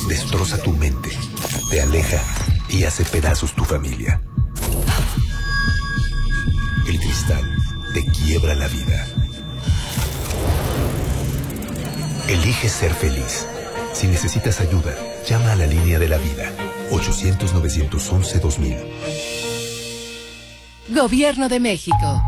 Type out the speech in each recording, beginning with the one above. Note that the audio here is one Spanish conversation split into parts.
destroza tu mente, te aleja y hace pedazos tu familia. El cristal te quiebra la vida. Elige ser feliz. Si necesitas ayuda, llama a la línea de la vida. 800-911-2000. Gobierno de México.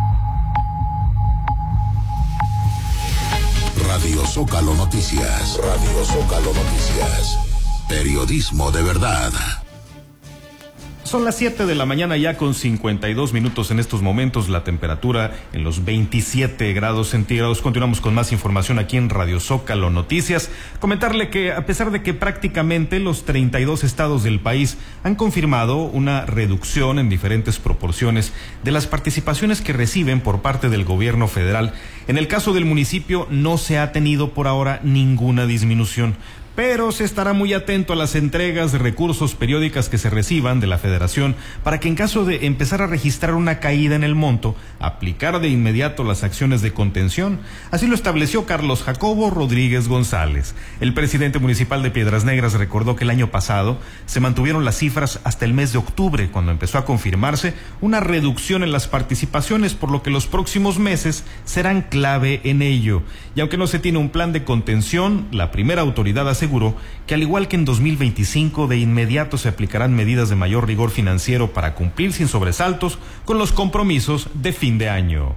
Radio Zócalo Noticias. Radio Zócalo Noticias. Periodismo de verdad. Son las 7 de la mañana ya con 52 minutos en estos momentos, la temperatura en los 27 grados centígrados. Continuamos con más información aquí en Radio Zócalo Noticias. Comentarle que a pesar de que prácticamente los 32 estados del país han confirmado una reducción en diferentes proporciones de las participaciones que reciben por parte del gobierno federal, en el caso del municipio no se ha tenido por ahora ninguna disminución. Pero se estará muy atento a las entregas de recursos periódicas que se reciban de la Federación para que en caso de empezar a registrar una caída en el monto, aplicar de inmediato las acciones de contención. Así lo estableció Carlos Jacobo Rodríguez González. El presidente municipal de Piedras Negras recordó que el año pasado se mantuvieron las cifras hasta el mes de octubre, cuando empezó a confirmarse una reducción en las participaciones, por lo que los próximos meses serán clave en ello. Y aunque no se tiene un plan de contención, la primera autoridad aseguró que al igual que en 2025 de inmediato se aplicarán medidas de mayor rigor financiero para cumplir sin sobresaltos con los compromisos de fin de año.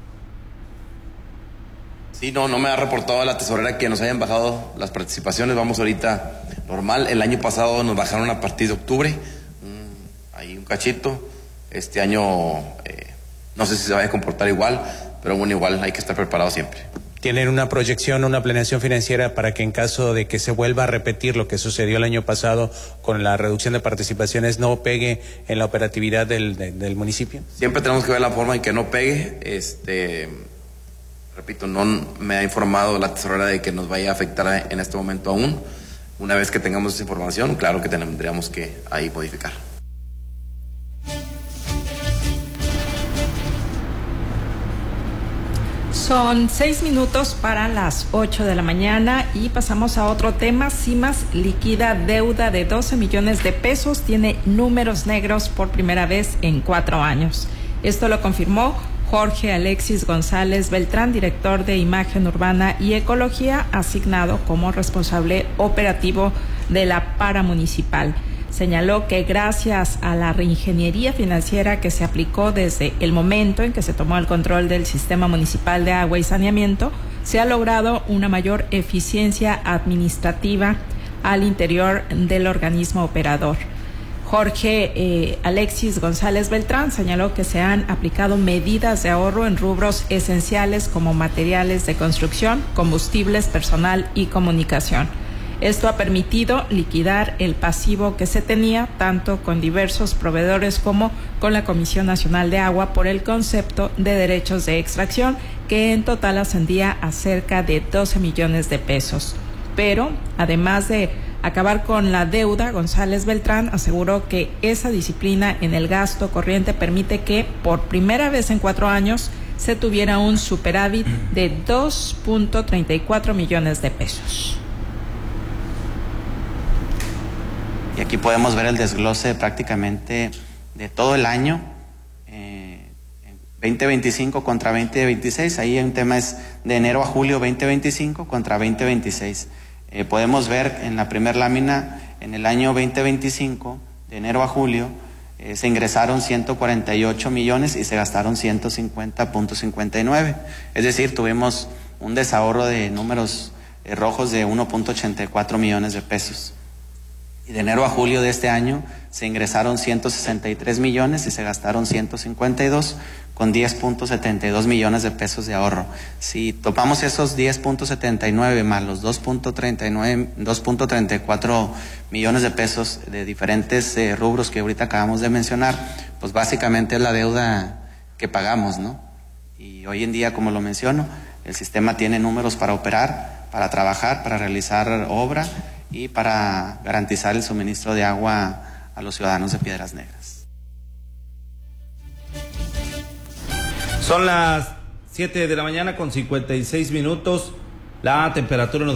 Sí, no me ha reportado la tesorera que nos hayan bajado las participaciones. Vamos ahorita normal. El año pasado nos bajaron a partir de octubre, ahí un cachito. Este año no sé si se va a comportar igual, pero bueno, igual hay que estar preparado siempre. ¿Tienen una proyección, una planeación financiera para que en caso de que se vuelva a repetir lo que sucedió el año pasado con la reducción de participaciones no pegue en la operatividad del municipio? Siempre tenemos que ver la forma en que no pegue. Repito, no me ha informado la tesorera de que nos vaya a afectar en este momento aún. Una vez que tengamos esa información, claro que tendríamos que ahí modificar. Son 6 minutos para las 8 de la mañana y pasamos a otro tema. CIMAS liquida deuda de 12 millones de pesos, tiene números negros por primera vez en 4 años. Esto lo confirmó Jorge Alexis González Beltrán, director de Imagen Urbana y Ecología, asignado como responsable operativo de la paramunicipal. Señaló que gracias a la reingeniería financiera que se aplicó desde el momento en que se tomó el control del Sistema Municipal de Agua y Saneamiento, se ha logrado una mayor eficiencia administrativa al interior del organismo operador. Jorge Alexis González Beltrán señaló que se han aplicado medidas de ahorro en rubros esenciales como materiales de construcción, combustibles, personal y comunicación. Esto ha permitido liquidar el pasivo que se tenía tanto con diversos proveedores como con la Comisión Nacional de Agua por el concepto de derechos de extracción, que en total ascendía a cerca de 12 millones de pesos. Pero, además de acabar con la deuda, González Beltrán aseguró que esa disciplina en el gasto corriente permite que, por primera vez en 4 años, se tuviera un superávit de 2.34 millones de pesos. Y aquí podemos ver el desglose prácticamente de todo el año, 2025 contra 2026. Ahí un tema es de enero a julio 2025 contra 2026. Podemos ver en la primera lámina, en el año 2025, de enero a julio, se ingresaron 148 millones y se gastaron 150.59. Es decir, tuvimos un desahorro de números rojos de 1.84 millones de pesos. Y de enero a julio de este año se ingresaron 163 millones y se gastaron 152, con 10.72 millones de pesos de ahorro. Si topamos esos 10.79 más los 2.34 millones de pesos de diferentes rubros que ahorita acabamos de mencionar, pues básicamente es la deuda que pagamos, ¿no? Y hoy en día, como lo menciono, el sistema tiene números para operar, para trabajar, para realizar obra y para garantizar el suministro de agua a los ciudadanos de Piedras Negras. Son las 7 de la mañana con 56 minutos. La temperatura